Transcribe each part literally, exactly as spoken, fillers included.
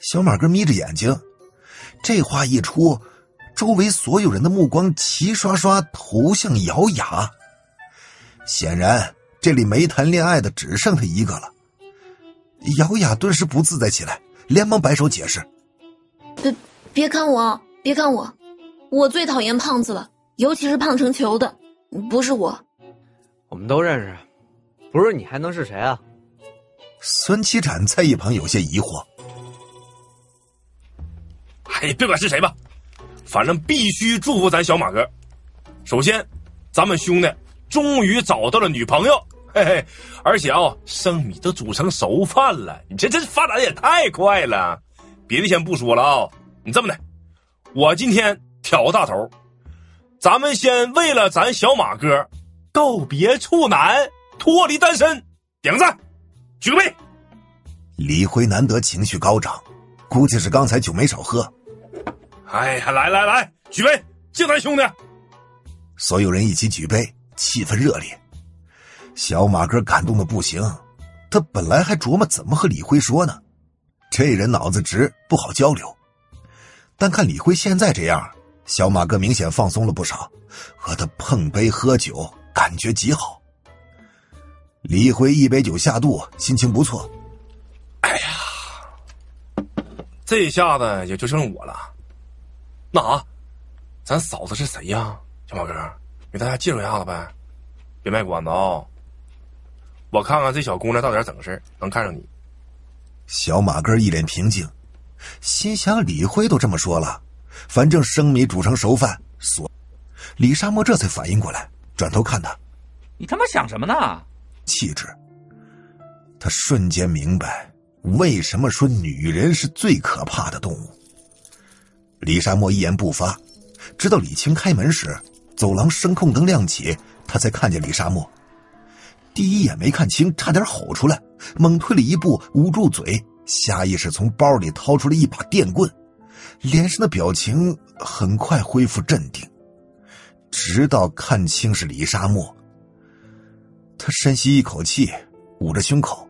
小马哥眯着眼睛，这话一出，周围所有人的目光齐刷刷投向姚雅。显然这里没谈恋爱的只剩他一个了。姚雅顿时不自在起来，连忙摆手解释： 别别看我，别看我，我最讨厌胖子了，尤其是胖成球的，不是我。 我们都认识，不是你还能是谁啊？ 孙七展在一旁有些疑惑。 哎，别管是谁吧，反正必须祝福咱小马哥。首先，咱们兄弟终于找到了女朋友，嘿嘿，而且哦，生米都煮成熟饭了，你这这发展也太快了。别的先不说了啊、哦，你这么的，我今天挑个大头，咱们先为了咱小马哥告别处男，脱离单身，点个赞，举个杯。 李辉难得情绪高涨，估计是刚才酒没少喝。 哎呀，来来来，举杯，敬咱兄弟！ 所有人一起举杯，气氛热烈。小马哥感动的不行，他本来还琢磨怎么和李辉说呢，这人脑子直，不好交流。但看李辉现在这样，小马哥明显放松了不少，和他碰杯喝酒，感觉极好。李辉一杯酒下肚，心情不错。 哎呀，这下子也就剩我了。那啊，咱嫂子是谁呀？小马哥，给大家介绍一下子呗，别卖关子啊、哦！我看看这小姑娘到底怎么事能看上你。 小马哥一脸平静，心想李辉都这么说了，反正生米煮成熟饭，所李沙漠这才反应过来，转头看他， 你他妈想什么呢？ 气质。他瞬间明白为什么说女人是最可怕的动物。李沙漠一言不发，直到李青开门时，走廊声控灯亮起，他才看见李沙漠。第一眼没看清，差点吼出来，猛退了一步，捂住嘴，下意识从包里掏出了一把电棍，脸上的表情很快恢复镇定，直到看清是李沙漠。他深吸一口气，捂着胸口。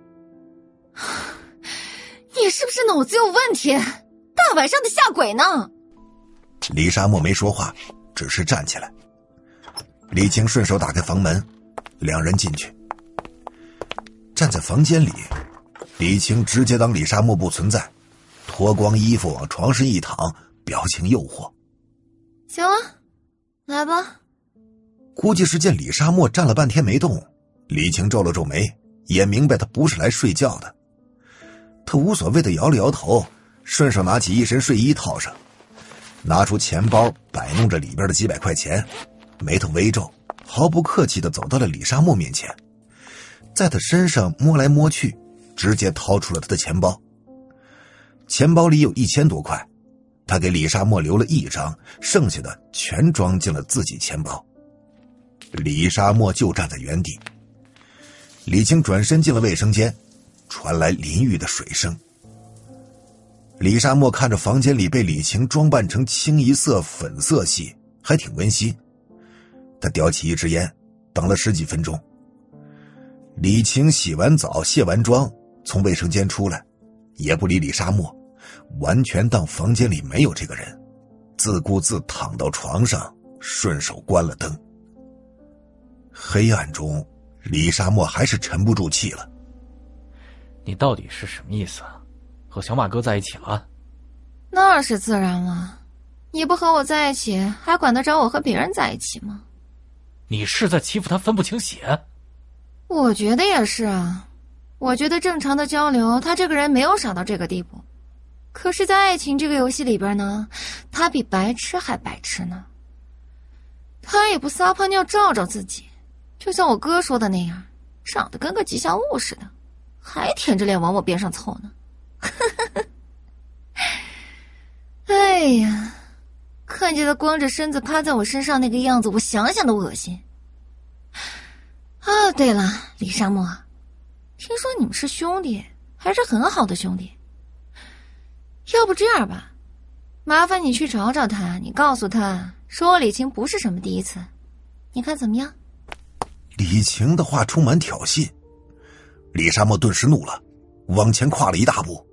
你是不是脑子有问题？大晚上的下鬼呢？ 李沙漠没说话，只是站起来。李青顺手打开房门，两人进去。站在房间里，李青直接当李沙漠不存在，脱光衣服往床上一躺，表情诱惑。 行啊，来吧。 估计是见李沙漠站了半天没动，李青皱了皱眉，也明白他不是来睡觉的。他无所谓的摇了摇头，顺手拿起一身睡衣套上，拿出钱包摆弄着里边的几百块钱，眉头微皱，毫不客气地走到了李沙漠面前，在他身上摸来摸去，直接掏出了他的钱包。钱包里有一千多块，他给李沙漠留了一张，剩下的全装进了自己钱包。李沙漠就站在原地。李青转身进了卫生间，传来淋浴的水声。李沙漠看着房间里被李青装扮成清一色粉色系，还挺温馨。他叼起一支烟，等了十几分钟。李青洗完澡卸完妆从卫生间出来，也不理李沙漠，完全当房间里没有这个人，自顾自躺到床上，顺手关了灯。黑暗中，李沙漠还是沉不住气了。 你到底是什么意思啊？和小马哥在一起了？ 那是自然了，你不和我在一起，还管得着我和别人在一起吗？ 你是在欺负他分不清血？ 我觉得也是啊，我觉得正常的交流，他这个人没有傻到这个地步。可是在爱情这个游戏里边呢，他比白痴还白痴呢。他也不撒泡尿照照自己，就像我哥说的那样，长得跟个吉祥物似的，还舔着脸往我边上凑呢。哎呀，看见他光着身子趴在我身上那个样子，我想想都恶心。啊，对了，李沙漠，听说你们是兄弟，还是很好的兄弟。要不这样吧，麻烦你去找找他，你告诉他说我李青不是什么第一次，你看怎么样？ 李晴的话充满挑衅，李沙漠顿时怒了，往前跨了一大步。